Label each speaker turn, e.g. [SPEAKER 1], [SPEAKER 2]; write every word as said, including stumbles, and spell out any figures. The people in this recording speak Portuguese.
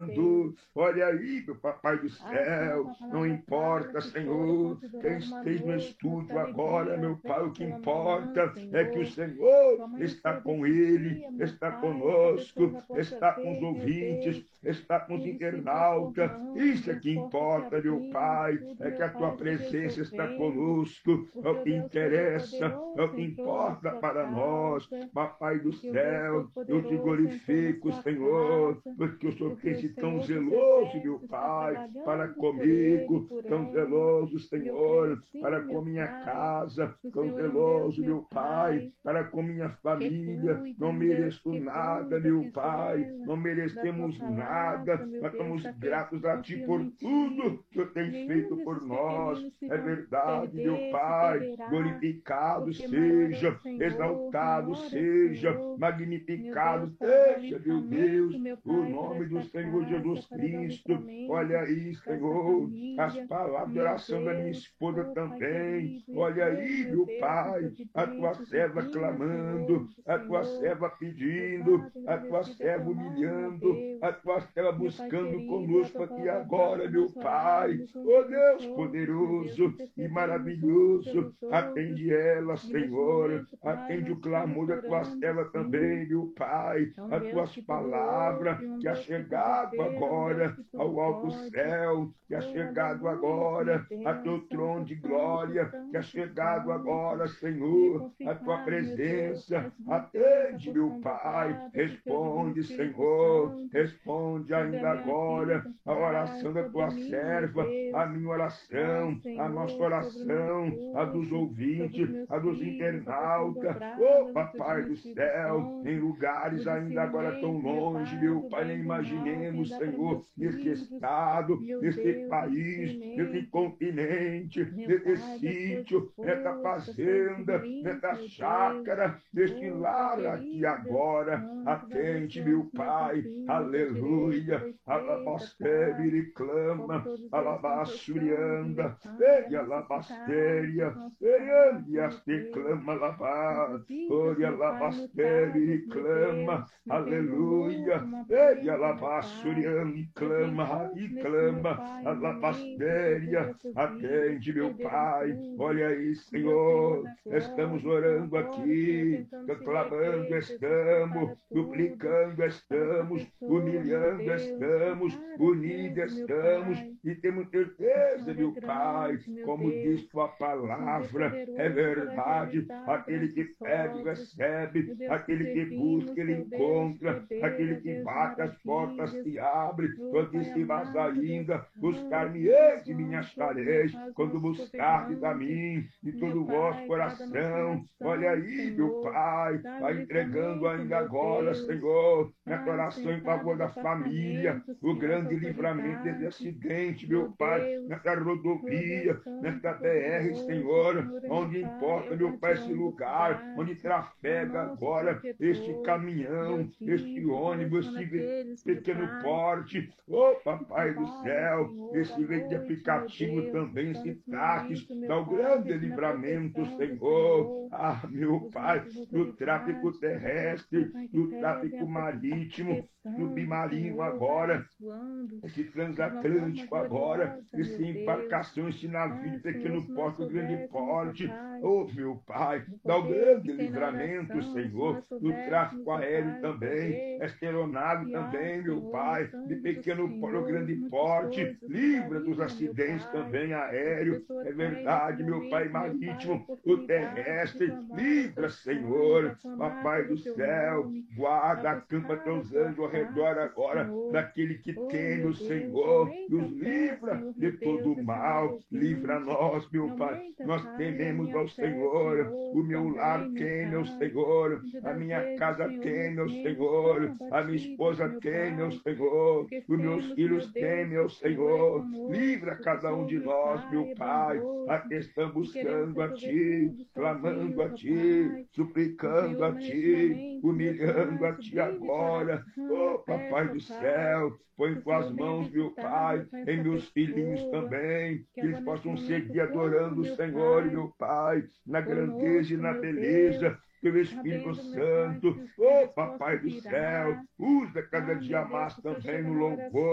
[SPEAKER 1] orando. Olha aí, meu papai do céu, não importa, Senhor, quem esteja no estúdio agora, meu Pai, o que importa é que o Senhor está com ele, está conosco, está com os ouvintes, está com os internautas. Isso é que importa, meu Pai, é que a tua presença está conosco, é o que interessa, é o que importa para nós. Papai do céu, eu te glorifico, Senhor, porque o Senhor tem sido tão zeloso, meu Pai, para comigo, tão zeloso, Senhor, para com minha casa, tão zeloso, meu Pai, para com minha família. Não mereço nada, meu Pai, não merecemos nada, mas estamos gratos a Ti por tudo que Tu tens feito por nós. É verdade, meu Pai, glorificado seja, exaltado seja, magnificado seja, meu Deus, o nome do Senhor Jesus Cristo. Olha aí, Senhor, as palavras de oração da minha esposa também. Olha aí, meu Pai, a tua serva clamando, a tua serva pedindo, a tua serva humilhando, a tua serva buscando conosco aqui agora, meu Pai. Oh Deus poderoso e maravilhoso, atende ela, Senhor, atende o clamor da tua serva também, meu Pai, as tuas palavras que ha chegado agora ao alto céu, que ha chegado agora a teu trono de glória, que ha chegado agora, Senhor, a tua presença. Atende, meu Pai, responde, Senhor, responde ainda agora a oração da tua serva, a minha oração, a nossa oração, a dos ouvintes, a dos internautas. Oh, Papai do céu, em lugares ainda agora tão longe, meu Pai, nem imaginemos, Senhor, neste estado, neste país, neste continente, neste sítio, nesta fazenda, nesta chácara, neste lar aqui agora. Atende, meu Pai, aleluia, alabastere clama, alabassurianda, e alabasteria, e aste clama, alabá, ora alabastere clama, aleluia, e alabassurianda, clama, e clama, alabasteria. Atende, meu Pai, olha aí, Senhor, estamos orando aqui, clamando estamos, suplicando estamos, humilhando estamos, unidos estamos, e temos certeza, meu Pai, como diz tua palavra, é verdade, aquele que pede, recebe, aquele que busca, ele encontra, aquele que bate, as portas se abre. Eu disse, mas ainda, buscar-me-eis e me achareis, quando buscardes a mim, de todo o vosso coração. Olha aí, meu Pai, vai entregando ainda agora, Senhor, nessa oração em favor da família, o grande livramento desse acidente, meu Pai, nessa rodovia, nessa B R, Senhor, onde importa, meu Pai, esse lugar, onde trafega agora este caminhão, este ônibus, esse pequeno porte. Ô, Papai do céu, esse leite de aplicativo também, esse táxi, dá o grande livramento, Senhor. Ah, meu Pai, no tráfico terrestre, no tráfico marítimo, no bimarinho agora, esse transatlântico agora, esse embarcação, esse navio de pequeno porte, grande porte. Oh, meu Pai, dá o grande livramento, Senhor, no tráfico aéreo também, esta aeronave também, meu Pai, de pequeno porte, grande porte, livra dos acidentes também aéreo, é verdade, meu Pai, marítimo, o terrestre, livra, Senhor, Papai do céu, guarda, acampa teus anjos ao redor agora, daquele que teme o Senhor, nos livra de todo o mal, livra nós, meu Pai, nós tememos ao Senhor, o meu lar teme ao Senhor, a minha casa teme ao Senhor, a minha esposa teme ao Senhor, os meus filhos temem ao Senhor, livra cada um de nós, meu Pai, aqui estamos buscando a Ti, clamando a Ti, suplicando a Ti, humilhando a Ti agora. Oh, Papai do céu, põe em Tuas mãos, meu Pai, em meus filhinhos também, que eles possam seguir adorando o Senhor, meu Pai, na grandeza e na beleza pelo Espírito Santo. Oh, Papai do céu, usa cada dia mais também no louvor.